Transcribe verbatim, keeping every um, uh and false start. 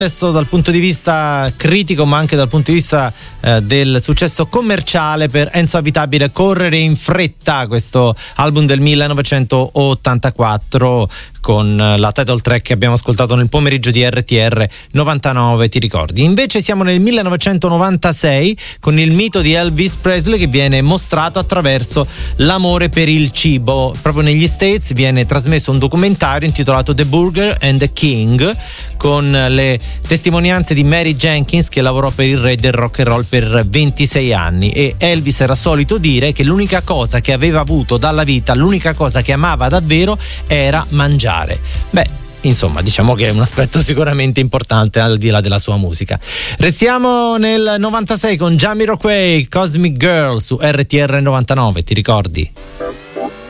Adesso dal punto di vista critico ma anche dal punto di vista eh, del successo commerciale per Enzo Abitabile, Correre in fretta, questo album del millenovecentottantaquattro con la title track che abbiamo ascoltato nel pomeriggio di R T R novantanove, ti ricordi? Invece siamo nel millenovecentonovantasei con il mito di Elvis Presley che viene mostrato attraverso l'amore per il cibo. Proprio negli States viene trasmesso un documentario intitolato The Burger and the King, con le testimonianze di Mary Jenkins, che lavorò per il re del rock and roll per ventisei anni, e Elvis era solito dire che l'unica cosa che aveva avuto dalla vita, l'unica cosa che amava davvero era mangiare. Beh, insomma, diciamo che è un aspetto sicuramente importante al di là della sua musica. Restiamo nel novantasei con Jamiroquai, Cosmic Girl su R T R novantanove, ti ricordi?